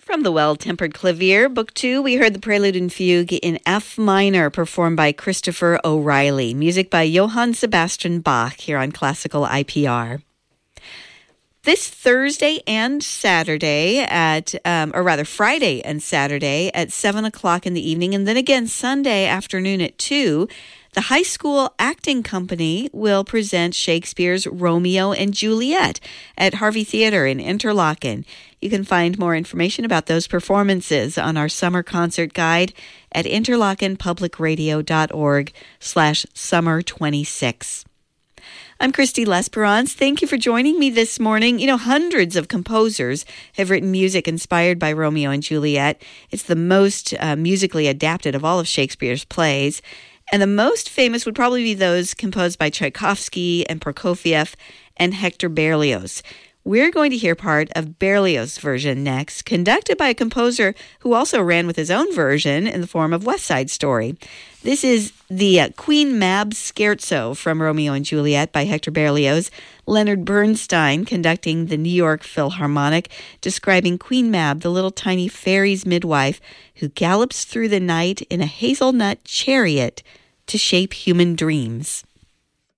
From the Well-Tempered Clavier, Book 2, we heard the Prelude and Fugue in F minor, performed by Christopher O'Reilly. Music by Johann Sebastian Bach here on Classical IPR. This Thursday and Saturday Friday and Saturday at 7 o'clock in the evening, and then again Sunday afternoon at 2, the High School Acting Company will present Shakespeare's Romeo and Juliet at Harvey Theater in Interlaken. You can find more information about those performances on our summer concert guide at interlakenpublicradio.org/summer26. I'm Christy Lesperance. Thank you for joining me this morning. You know, hundreds of composers have written music inspired by Romeo and Juliet. It's the most musically adapted of all of Shakespeare's plays. And the most famous would probably be those composed by Tchaikovsky and Prokofiev and Hector Berlioz. We're going to hear part of Berlioz's version next, conducted by a composer who also ran with his own version in the form of West Side Story. This is the Queen Mab Scherzo from Romeo and Juliet by Hector Berlioz. Leonard Bernstein conducting the New York Philharmonic, describing Queen Mab, the little tiny fairy's midwife who gallops through the night in a hazelnut chariot to shape human dreams.